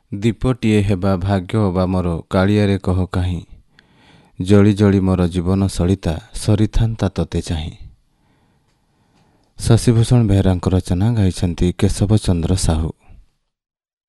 ଦୀପଟିଏ ହେବା ଭାଗ୍ୟ ଅବା ମୋର କାଳିଆରେ କହ କାହିଁ, ଜଳି ଜଳି ମୋର ଜୀବନ ସଳିତା ସରିଥାନ୍ତା ତତେ ଚାହିଁ। ଶଶିଭୂଷଣ ବେହେରାଙ୍କ ରଚନା, ଗାଇଛନ୍ତି କେଶବ ଚନ୍ଦ୍ର ସାହୁ।